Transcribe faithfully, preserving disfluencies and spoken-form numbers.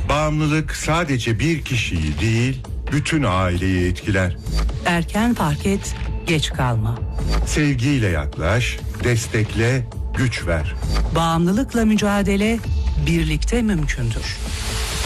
Bağımlılık sadece bir kişiyi değil, bütün aileyi etkiler. Erken fark et, geç kalma. Sevgiyle yaklaş, destekle, güç ver. Bağımlılıkla mücadele birlikte mümkündür.